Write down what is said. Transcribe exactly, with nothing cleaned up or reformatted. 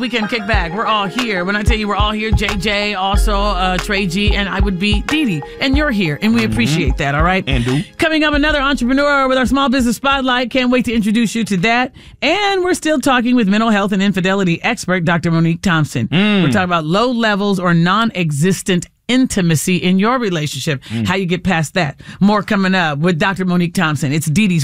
Weekend Kickback. We're all here. When I tell you we're all here, J J, also uh, Trey G, and I would be Dee Dee. And you're here, and we appreciate mm-hmm. that, all right? And do. Coming up, another entrepreneur with our Small Business Spotlight. Can't wait to introduce you to that. And we're still talking with mental health and infidelity expert, Doctor Monique Thompson. Mm. We're talking about low levels or non-existent intimacy in your relationship, mm. how you get past that. More coming up with Doctor Monique Thompson. It's Dee Dee's